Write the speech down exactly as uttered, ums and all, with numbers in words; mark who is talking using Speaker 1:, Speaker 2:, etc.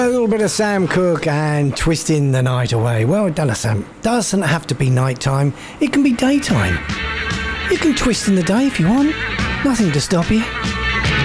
Speaker 1: A little bit of Sam Cooke and Twisting the Night Away. Well, it doesn't, doesn't have to be nighttime. It can be daytime. You can twist in the day if you want. Nothing to stop you.